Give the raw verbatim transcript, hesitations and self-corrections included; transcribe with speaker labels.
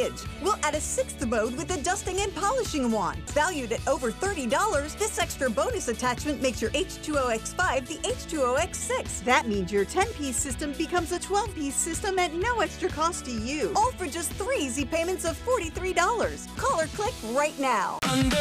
Speaker 1: package. We'll add a sixth mode with a dusting and polishing wand. Valued at over thirty dollars, this extra bonus attachment makes your H two O X five the H two O X six. That means your ten-piece system becomes a twelve-piece system at no extra cost to you. All for just three easy payments of forty-three dollars. Call or click right now.
Speaker 2: Under